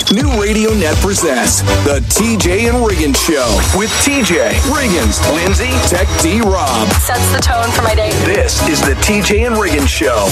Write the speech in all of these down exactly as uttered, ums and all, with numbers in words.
New Radio Net presents the T J and Riggins Show with T J, Riggins, Lindsay, Tech D, Rob. Sets the tone for my day. This is the T J and Riggins Show.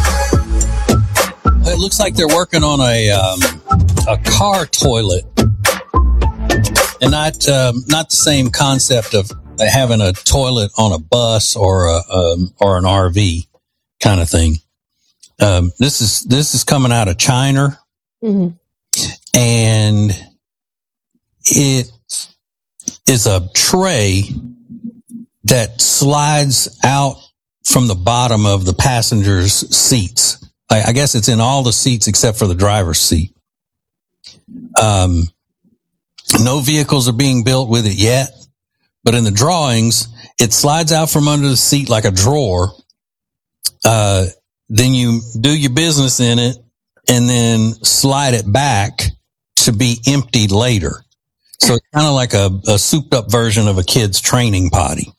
It looks like they're working on a um, a car toilet, and not um, not the same concept of having a toilet on a bus or a um, or an R V kind of thing. Um, this is this is coming out of China, mm-hmm. and it is a tray that slides out from the bottom of the passenger's seats. I, I guess it's in all the seats except for the driver's seat. Um, no vehicles are being built with it yet, but in the drawings, it slides out from under the seat like a drawer. Uh, then you do your business in it and then slide it back to be emptied later. So it's kind of like a, a souped up version of a kid's training potty.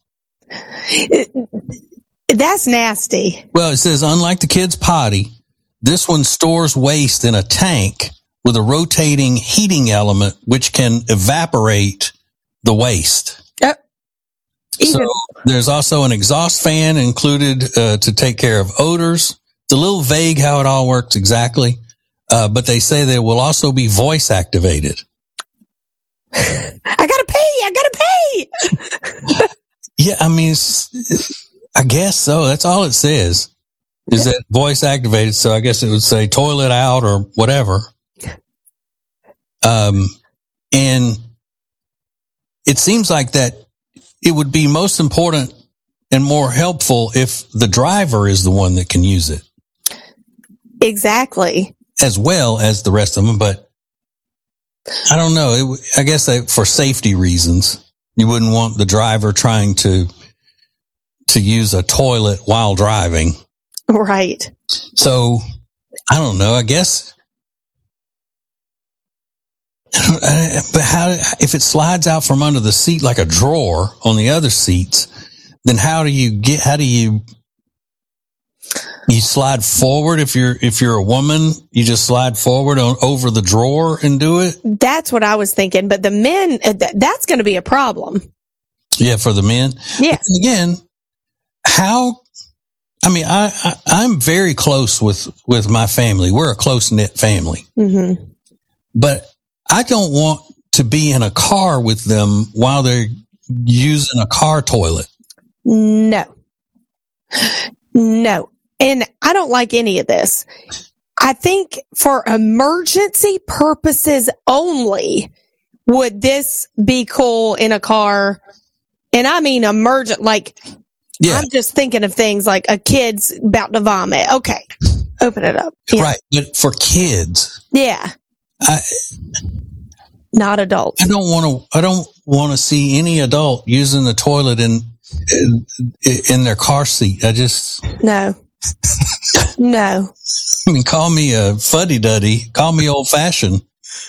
That's nasty. Well, it says, unlike the kid's potty, this one stores waste in a tank with a rotating heating element, which can evaporate the waste. Yep. So there's also an exhaust fan included uh, to take care of odors. It's a little vague how it all works exactly, uh, but they say they will also be voice activated. I gotta pee. I gotta pee. Yeah, I mean, it's, I guess so. That's all it says. Is that voice activated? So I guess it would say toilet out or whatever. Um, and it seems like that it would be most important and more helpful if the driver is the one that can use it. Exactly. As well as the rest of them. But I don't know. It, I guess they, for safety reasons, you wouldn't want the driver trying to, to use a toilet while driving. Right. So, I don't know. I guess, but how, if it slides out from under the seat like a drawer on the other seats, then how do you get, how do you, you slide forward? If you're, if you're a woman, you just slide forward on over the drawer and do it. That's what I was thinking. But the men, that's going to be a problem. Yeah. For the men. Yeah. But again, how, I mean, I, I, I'm very close with, with my family. We're a close knit family, mm-hmm. but I don't want to be in a car with them while they're using a car toilet. No, no. And I don't like any of this. I think for emergency purposes only would this be cool in a car. And I mean, emergent, like, yeah. I'm just thinking of things like a kid's about to vomit. Okay, open it up. Yeah. Right, but for kids, yeah, I, not adults. I don't want to. I don't want to see any adult using the toilet in in, in their car seat. I just no, no. I mean, call me a fuddy duddy. Call me old fashioned.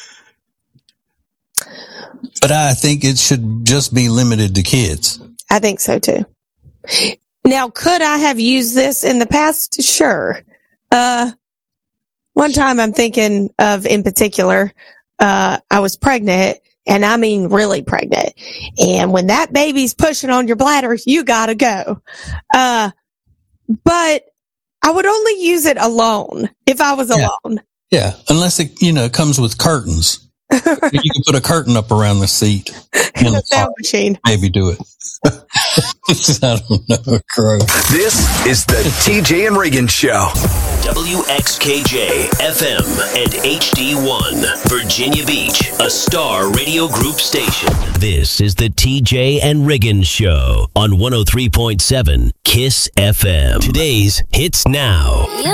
But I think it should just be limited to kids. I think so too. Now, could I have used this in the past? Sure. Uh, one time I'm thinking of in particular, uh, I was pregnant, and I mean really pregnant. And when that baby's pushing on your bladder, you gotta go. Uh, but I would only use it alone if I was yeah. alone. Yeah. Unless it, you know, comes with curtains. You can put a curtain up around the seat. In the sound machine. Maybe do it. I don't know, crow. This is the T J and Riggins Show. W X K J F M and H D one, Virginia Beach, a Star Radio Group station. This is the T J and Riggins Show on one oh three point seven KISS F M. Today's Hits Now.